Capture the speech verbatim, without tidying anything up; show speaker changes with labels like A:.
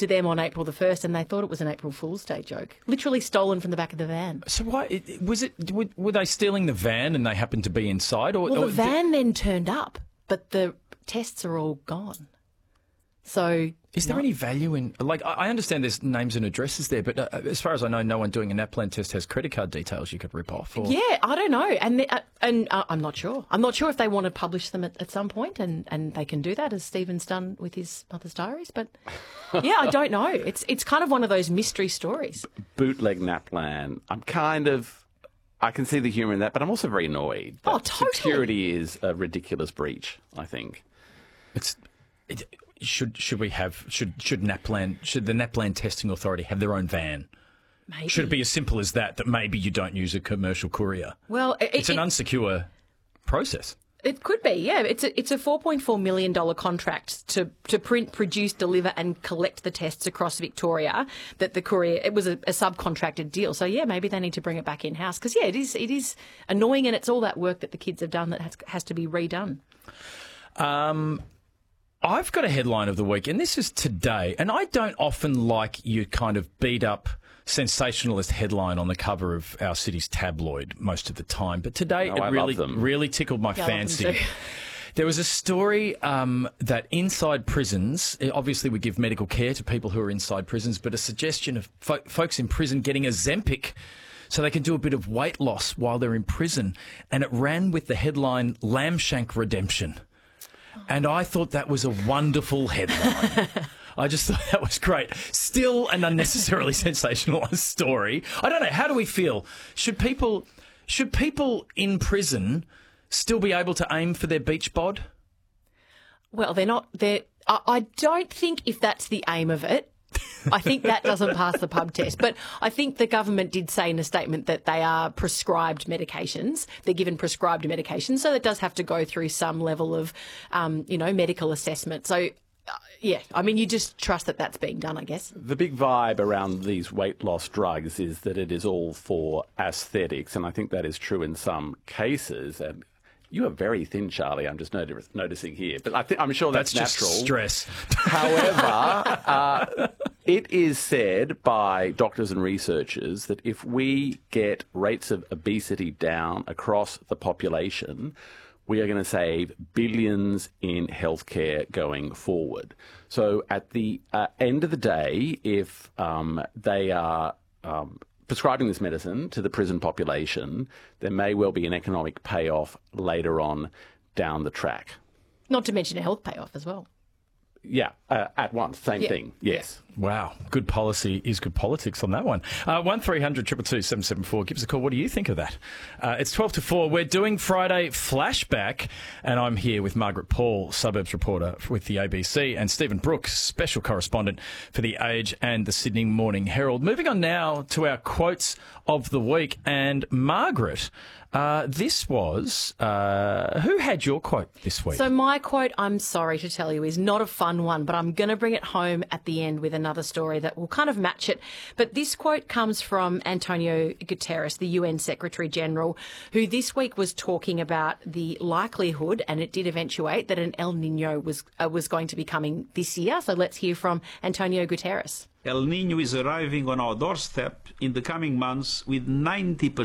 A: to them on April the first, and they thought it was an April Fool's Day joke. Literally stolen from the back of the van.
B: So why it, was it? Were, were they stealing the van and they happened to be inside? Or,
A: well,
B: or
A: the van then turned up, but the tests are all gone. So
B: is there
A: not...
B: any value in, like, I understand there's names and addresses there, but uh, as far as I know, no one doing a NAPLAN test has credit card details you could rip off. Or...
A: Yeah, I don't know. And the, uh, and uh, I'm not sure. I'm not sure if they want to publish them at, at some point, and, and they can do that, as Stephen's done with his mother's diaries. But, yeah, I don't know. It's, it's kind of one of those mystery stories.
C: Bootleg NAPLAN. I'm kind of... I can see the humour in that, but I'm also very annoyed.
A: Oh, totally.
C: Security is a ridiculous breach, I think.
B: It's... It, Should should we have should should NAPLAN should the NAPLAN testing authority have their own van?
A: Maybe.
B: Should it be as simple as that? That maybe you don't use a commercial courier.
A: Well, it,
B: it's
A: it,
B: an unsecure process.
A: It could be, yeah. It's a it's a four point four million dollar contract to to print, produce, deliver, and collect the tests across Victoria. That the courier it was a, a subcontracted deal. So yeah, maybe they need to bring it back in house because yeah, it is it is annoying and it's all that work that the kids have done that has has to be redone.
B: Um. I've got a headline of the week, and this is today, and I don't often like your kind of beat-up sensationalist headline on the cover of our city's tabloid most of the time, but today
C: no,
B: it
C: I
B: really,
C: love them.
B: really tickled my
A: yeah,
B: fancy. There was a story um, that inside prisons, obviously we give medical care to people who are inside prisons, but a suggestion of fo- folks in prison getting Ozempic so they can do a bit of weight loss while they're in prison, and it ran with the headline, Lambshank Redemption. And I thought that was a wonderful headline. I just thought that was great. Still an unnecessarily sensationalised story. I don't know. How do we feel? Should people, should people in prison still be able to aim for their beach bod?
A: Well, they're not. They're. I, I don't think if that's the aim of it. I think that doesn't pass the pub test. But I think the government did say in a statement that they are prescribed medications. They're given prescribed medications. So it does have to go through some level of, um, you know, medical assessment. So, uh, yeah, I mean, you just trust that that's being done, I guess.
C: The big vibe around these weight loss drugs is that it is all for aesthetics. And I think that is true in some cases. And you are very thin, Charlie. I'm just not- noticing here. But I think, I'm sure that's,
B: that's
C: natural.
B: Just stress.
C: However, uh, it is said by doctors and researchers that if we get rates of obesity down across the population, we are going to save billions in healthcare going forward. So at the uh, end of the day, if um, they are um, prescribing this medicine to the prison population, there may well be an economic payoff later on down the track.
A: Not to mention a health payoff as well.
C: Yeah, uh, at once, same
A: yeah.
C: thing, yes.
B: Wow, good policy is good politics on that one. Uh, one three hundred two two two seven seven four. Give us a call. What do you think of that? Uh, it's twelve to four. We're doing Friday Flashback, and I'm here with Margaret Paul, suburbs reporter with the A B C, and Stephen Brooks, special correspondent for The Age and the Sydney Morning Herald. Moving on now to our quotes of the week. And Margaret, uh, this was... Uh, who had your quote this week?
A: So my quote, I'm sorry to tell you, is not a fun one, but I'm going to bring it home at the end with another story that will kind of match it. But this quote comes from Antonio Guterres, the U N Secretary General, who this week was talking about the likelihood, and it did eventuate, that an El Niño was uh, was going to be coming this year. So let's hear from Antonio Guterres.
D: El Niño is arriving on our doorstep in the coming months with ninety percent